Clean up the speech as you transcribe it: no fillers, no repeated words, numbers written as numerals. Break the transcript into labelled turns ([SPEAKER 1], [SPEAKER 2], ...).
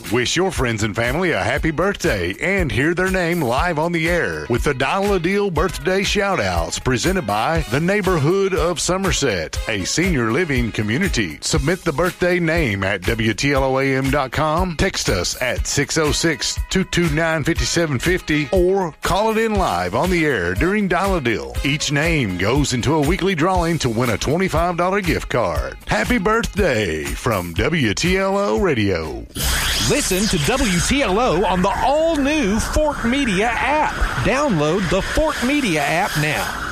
[SPEAKER 1] Wish your friends and family a happy birthday and hear their name live on the air with the Dial a Deal birthday shout-outs presented by the Neighborhood of Somerset, a senior living community. Submit the birthday name at WTLOAM.com, text us at 606-229-5750, or call it in live on the air during Dial a Deal. Each name goes into a weekly drawing to win a $25 gift card. Happy birthday from WTLO Radio.
[SPEAKER 2] Listen to WTLO on the all-new Fort Media app. Download the Fort Media app now.